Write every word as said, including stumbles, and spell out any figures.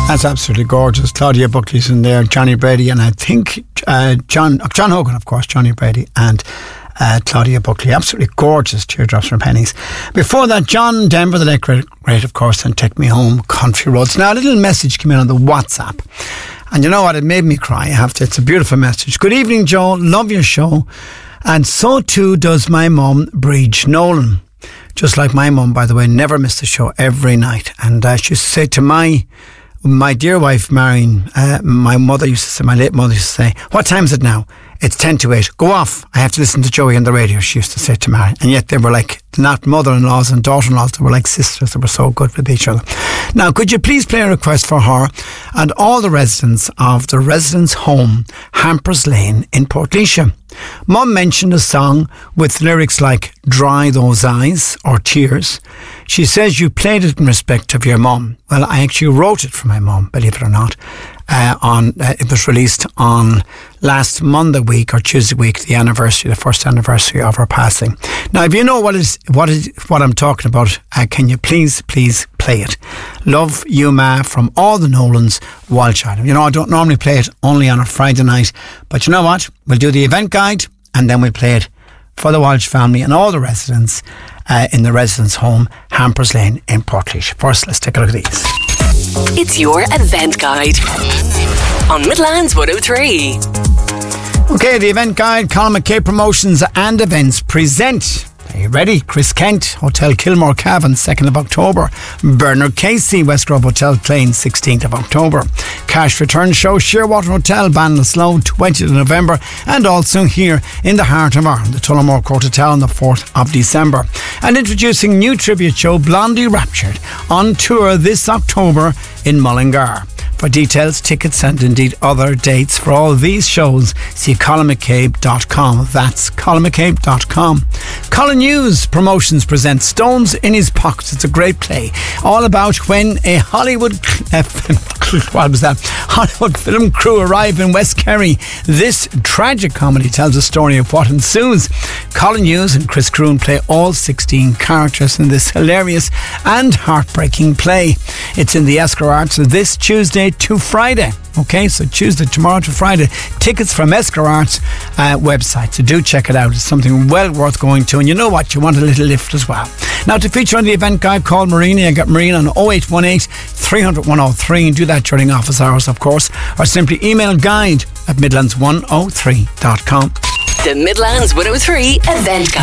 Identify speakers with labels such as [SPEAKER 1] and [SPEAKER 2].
[SPEAKER 1] That's absolutely gorgeous. Claudia Buckley's in there, Johnny Brady, and I think uh, John John Hogan, of course, Johnny Brady and uh, Claudia Buckley. Absolutely gorgeous, Teardrops from Pennies. Before that, John Denver, the late great, great, of course, and Take Me Home, Country Roads. Now, a little message came in on the WhatsApp, and you know what? It made me cry. I have to. It's a beautiful message. Good evening, Joe. Love your show, and so too does my mum, Bridge Nolan. Just like my mum, by the way, never missed the show every night, and uh, she used to say to my My dear wife, Marion, uh, my mother used to say, my late mother used to say, what time is it now? It's ten to eight. Go off. I have to listen to Joey on the radio, she used to say to Marion. And yet they were like, not mother-in-laws and daughter-in-laws, they were like sisters. They were so good with each other. Now, could you please play a request for her and all the residents of the residence home, Hampers Lane in Portlaoise? Mum mentioned a song with lyrics like Dry Those Eyes or Tears. She says you played it in respect of your mum. Well, I actually wrote it for my mum, believe it or not. Uh, on uh, it was released on last Monday week or Tuesday week, the anniversary, the first anniversary of her passing. Now, if you know what is what is what I'm talking about, uh, can you please, please play it? Love You Ma from all the Nolans, Wildchild. You know, I don't normally play it only on a Friday night, but you know what? We'll do the event guide and then we'll play it for the Walsh family and all the residents uh, in the residence home, Hampers Lane in Portlaoise. First, let's take a look at these.
[SPEAKER 2] It's your event guide on Midlands one oh three.
[SPEAKER 1] Okay, the event guide, Colin McKay Promotions and Events present. Are you ready? Chris Kent, Hotel Kilmore Cavan, second of October. Bernard Casey, West Grove Hotel Plain, sixteenth of October. Cash Return Show, Shearwater Hotel, Ballinasloe, twentieth of November. And also here in the heart of Ireland, the Tullamore Court Hotel on the fourth of December. And introducing new tribute show, Blondie Raptured, on tour this October in Mullingar. For details, tickets and indeed other dates for all these shows, see colin mccabe dot com. That's colin mccabe dot com. Colin Hughes Promotions presents Stones in His Pockets. It's a great play, all about when a Hollywood uh, what was that? Hollywood film crew arrive in West Kerry. This tragic comedy tells a story of what ensues. Colin Hughes and Chris Croon play all sixteen characters in this hilarious and heartbreaking play. It's in the Esquire Arts this Tuesday to Friday. Okay, so Tuesday, tomorrow to Friday. Tickets from Esquire Arts uh, website, so do check it out. It's something well worth going to, and you know what, you want a little lift as well. Now, to feature on the event guide, call Marini. I got Maureen on oh eight one eight, three hundred, one oh three, and do that during office hours, of course, or simply email guide at midlands one oh three dot com.
[SPEAKER 2] The Midlands one oh three event guide.